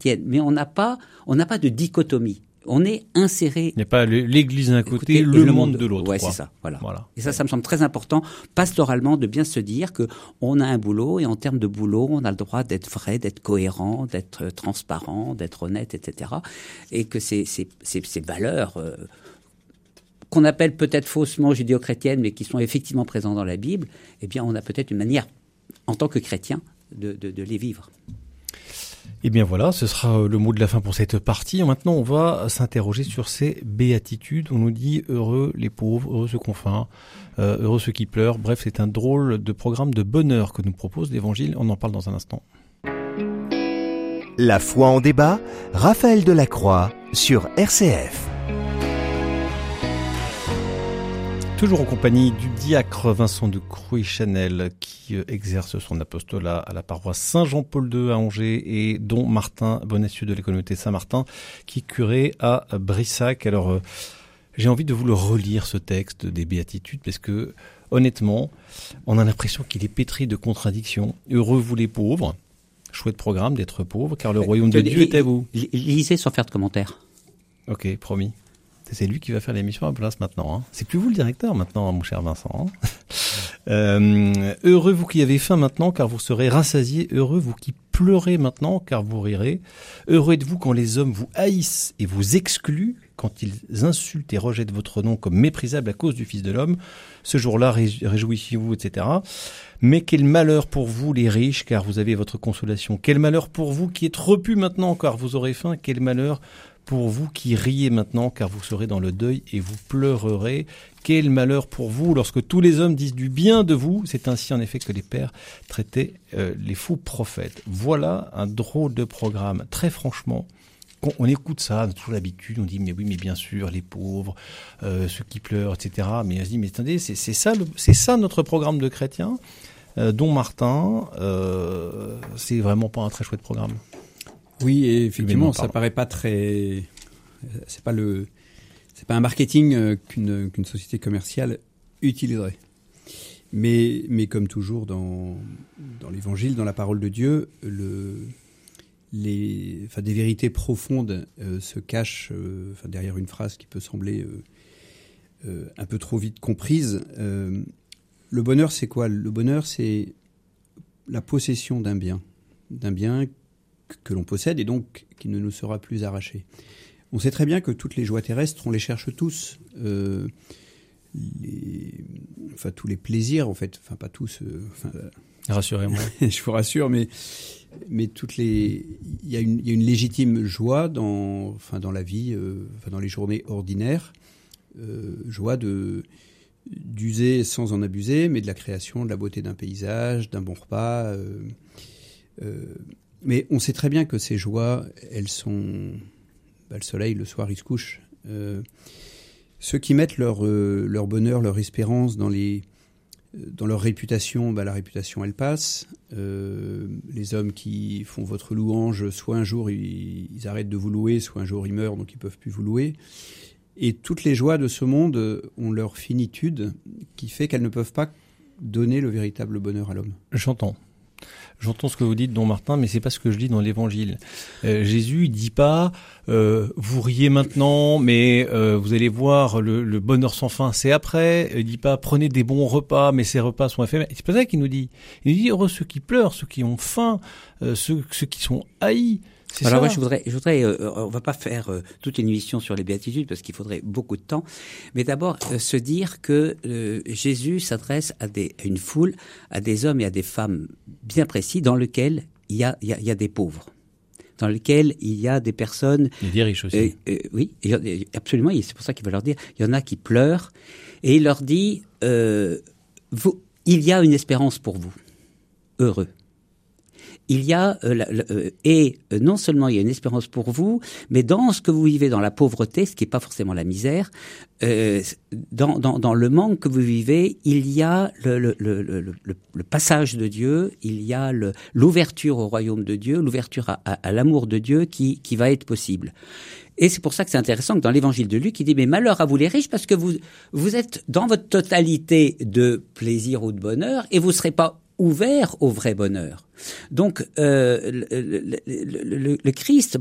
mais on n'a pas de dichotomie. On est inséré. Il n'y a pas l'Église d'un côté, le monde de l'autre. Ouais, c'est ça. Voilà. Et ça me semble très important, pastoralement, de bien se dire que on a un boulot et en termes de boulot, on a le droit d'être vrai, d'être cohérent, d'être transparent, d'être honnête, etc. Et que ces valeurs qu'on appelle peut-être faussement judéo-chrétiennes, mais qui sont effectivement présentes dans la Bible, eh bien, on a peut-être une manière, en tant que chrétien, de les vivre. Eh bien voilà, ce sera le mot de la fin pour cette partie. Maintenant, on va s'interroger sur ces béatitudes. On nous dit heureux les pauvres, heureux ceux qui ont faim, heureux ceux qui pleurent. Bref, c'est un drôle de programme de bonheur que nous propose l'Évangile. On en parle dans un instant. La foi en débat, Raphaël Delacroix sur RCF. Toujours en compagnie du diacre Vincent de Crouy-Chanel qui exerce son apostolat à la paroisse Saint-Jean-Paul II à Angers et dont Martin Bonacieux de la communauté Saint-Martin qui est curé à Brissac. Alors j'ai envie de vous le relire ce texte des béatitudes parce que honnêtement on a l'impression qu'il est pétri de contradictions. Heureux vous les pauvres, chouette programme d'être pauvre car le royaume de Dieu est à vous. Lisez sans faire de commentaires. Ok, promis. C'est lui qui va faire l'émission à place maintenant. Hein. C'est plus vous le directeur maintenant, mon cher Vincent. Heureux vous qui avez faim maintenant, car vous serez rassasiés. Heureux vous qui pleurez maintenant, car vous rirez. Heureux êtes-vous quand les hommes vous haïssent et vous excluent, quand ils insultent et rejettent votre nom comme méprisable à cause du Fils de l'homme. Ce jour-là, réjouissez-vous, etc. Mais quel malheur pour vous, les riches, car vous avez votre consolation. Quel malheur pour vous qui êtes repus maintenant, car vous aurez faim. Quel malheur pour vous qui riez maintenant, car vous serez dans le deuil et vous pleurerez. Quel malheur pour vous lorsque tous les hommes disent du bien de vous. C'est ainsi en effet que les pères traitaient les faux prophètes. Voilà un drôle de programme. Très franchement, on écoute ça, on a toujours l'habitude, on dit mais oui, mais bien sûr, les pauvres, ceux qui pleurent, etc. Mais on se dit mais attendez, c'est ça notre programme de chrétiens, dont Martin, c'est vraiment pas un très chouette programme. Oui, et effectivement, ça paraît pas très. C'est pas un marketing qu'une société commerciale utiliserait. Mais comme toujours dans l'Évangile, dans la parole de Dieu, des vérités profondes se cachent derrière une phrase qui peut sembler un peu trop vite comprise. Le bonheur, c'est quoi ? Le bonheur, c'est la possession d'un bien que l'on possède et donc qui ne nous sera plus arraché. On sait très bien que toutes les joies terrestres, on les cherche tous. Tous les plaisirs, en fait, pas tous. Rassurez-moi. Je vous rassure, mais il y a une légitime joie dans la vie, dans les journées ordinaires, joie d'user sans en abuser, mais de la création, de la beauté d'un paysage, d'un bon repas. Mais on sait très bien que ces joies, elles sont... le soleil, le soir, il se couche. Ceux qui mettent leur bonheur, leur espérance dans leur réputation, la réputation, elle passe. Les hommes qui font votre louange, soit un jour, ils arrêtent de vous louer, soit un jour, ils meurent, donc ils ne peuvent plus vous louer. Et toutes les joies de ce monde ont leur finitude qui fait qu'elles ne peuvent pas donner le véritable bonheur à l'homme. J'entends ce que vous dites, don Martin, mais c'est pas ce que je lis dans l'Évangile. Jésus, il dit pas vous riez maintenant, mais vous allez voir le bonheur sans fin, c'est après. Il dit pas prenez des bons repas, mais ces repas sont éphémères. C'est pas ça qu'il nous dit. Il nous dit heureux ceux qui pleurent, ceux qui ont faim, ceux qui sont haïs. C'est alors ça. moi, je voudrais, on va pas faire toute une émission sur les béatitudes parce qu'il faudrait beaucoup de temps, mais d'abord se dire que Jésus s'adresse à une foule, à des hommes et à des femmes bien précis, dans lequel il y a des pauvres, dans lequel il y a des personnes. Il y a des riches aussi. Oui, absolument. C'est pour ça qu'il va leur dire. Il y en a qui pleurent et il leur dit il y a une espérance pour vous, heureux. Il y a non seulement il y a une espérance pour vous, mais dans ce que vous vivez dans la pauvreté, ce qui n'est pas forcément la misère, dans le manque que vous vivez, il y a le passage de Dieu, il y a l'ouverture au royaume de Dieu, l'ouverture à l'amour de Dieu qui va être possible. Et c'est pour ça que c'est intéressant que dans l'évangile de Luc, il dit mais malheur à vous les riches parce que vous êtes dans votre totalité de plaisir ou de bonheur et vous serez pas ouvert au vrai bonheur. Donc le Christ